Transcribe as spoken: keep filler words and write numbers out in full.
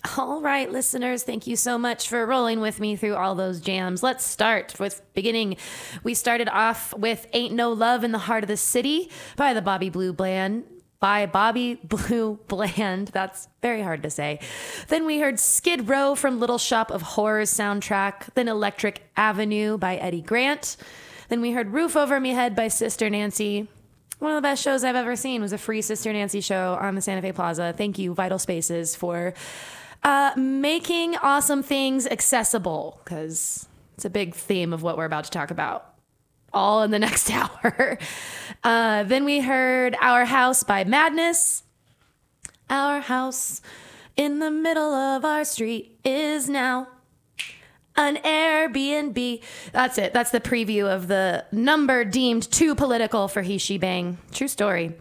All right, listeners, thank you so much for rolling with me through all those jams. Let's start with beginning. We started off with Ain't No Love in the Heart of the City by the Bobby Blue Bland. By Bobby Blue Bland. That's very hard to say. Then we heard Skid Row from Little Shop of Horrors soundtrack. Then Electric Avenue by Eddie Grant. Then we heard Roof Over Me Head by Sister Nancy. One of the best shows I've ever seen was a free Sister Nancy show on the Santa Fe Plaza. Thank you, Vital Spaces, for uh, making awesome things accessible, because it's a big theme of what we're about to talk about, all in the next hour. Uh, then we heard Our House by Madness. Our house in the middle of our street is now an Airbnb. That's it. That's the preview of the number deemed too political for He She Bang. True story.